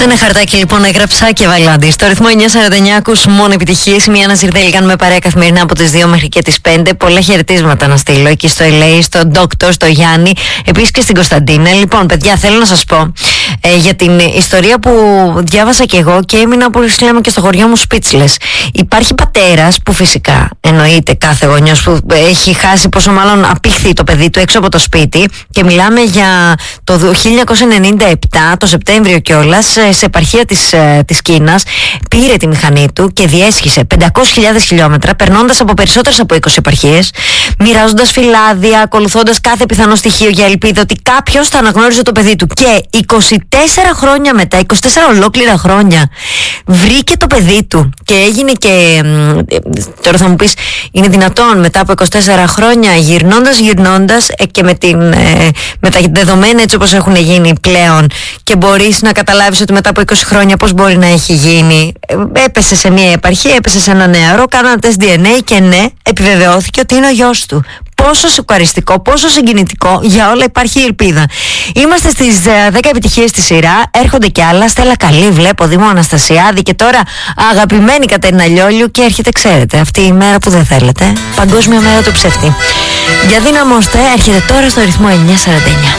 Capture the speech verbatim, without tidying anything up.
Σε ένα χαρτάκι λοιπόν έγραψα και Βαλάντη. Στο ρυθμό εννιά σαράντα εννιά ακούς μόνο επιτυχίες. Μία να Ζιρδέλη κάνουμε παρέα καθημερινά από τις δύο μέχρι και τις πέντε. Πολλά χαιρετίσματα να στείλω εκεί στο ελ έι, στον Ντόκτορ, στο Γιάννη, επίσης και στην Κωνσταντίνα. Λοιπόν, παιδιά, θέλω να σας πω ε, για την ιστορία που διάβασα κι εγώ και έμεινα, όπως λέμε και στο χωριό μου, speechless. Υπάρχει πατέρας που φυσικά εννοείται κάθε γονιός που έχει χάσει, πόσο μάλλον απήχθη το παιδί του έξω από το σπίτι, και μιλάμε για το χίλια εννιακόσια ενενήντα επτά, το Σεπτέμβριο κιόλας, σε επαρχία της, της Κίνας. Πήρε τη μηχανή του και διέσχισε πεντακόσιες χιλιάδες χιλιόμετρα, περνώντας από περισσότερες από είκοσι επαρχίες, μοιράζοντας φυλάδια, ακολουθώντας κάθε πιθανό στοιχείο για ελπίδα ότι κάποιος θα αναγνώριζε το παιδί του. Και είκοσι τέσσερα χρόνια μετά, είκοσι τέσσερα ολόκληρα χρόνια, βρήκε το παιδί του και έγινε και. Τώρα θα μου πεις, είναι δυνατόν μετά από είκοσι τέσσερα χρόνια, γυρνώντας, γυρνώντας και με, την, με τα δεδομένα έτσι όπως έχουν γίνει πλέον, και μπορείς να καταλάβεις ότι μετά από είκοσι χρόνια πώς μπορεί να έχει γίνει. Έπεσε σε μια επαρχία, έπεσε σε ένα νεαρό, κάνανε τεστ ντι εν έι και ναι, επιβεβαιώθηκε ότι είναι ο γιος του. Πόσο σοκαριστικό, πόσο συγκινητικό, για όλα υπάρχει ελπίδα. Είμαστε στις δέκα επιτυχίες στη σειρά, έρχονται κι άλλα. Στέλλα Καλή, βλέπω, Δήμο Αναστασιάδη, και τώρα αγαπημένη Κατερίνα Λιόλιου, και έρχεται, ξέρετε, αυτή η μέρα που δεν θέλετε, Παγκόσμια Μέρα του Ψεύτη. Για δύναμώστε, έρχεται τώρα στο ρυθμό εννιά σαράντα εννιά.